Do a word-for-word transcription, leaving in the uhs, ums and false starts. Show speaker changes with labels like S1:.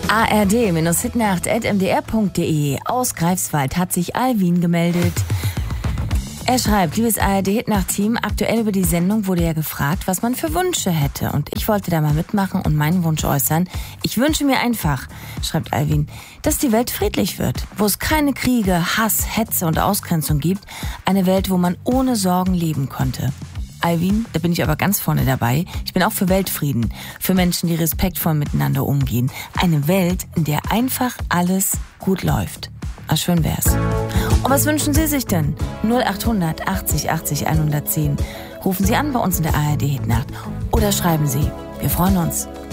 S1: a r d Hitnacht at m d r punkt d e. Aus Greifswald hat sich Alvin gemeldet. Er schreibt, liebes A R D-Hitnacht-Team, aktuell über die Sendung wurde ja gefragt, was man für Wünsche hätte. Und ich wollte da mal mitmachen und meinen Wunsch äußern. Ich wünsche mir einfach, schreibt Alvin, dass die Welt friedlich wird, wo es keine Kriege, Hass, Hetze und Ausgrenzung gibt. Eine Welt, wo man ohne Sorgen leben konnte. Alvin, da bin ich aber ganz vorne dabei. Ich bin auch für Weltfrieden, für Menschen, die respektvoll miteinander umgehen. Eine Welt, in der einfach alles gut läuft. Ah, schön wär's. Und was wünschen Sie sich denn? null achthundert achtzig achtzig hundertzehn. Rufen Sie an bei uns in der A R D-Hitnacht oder schreiben Sie. Wir freuen uns.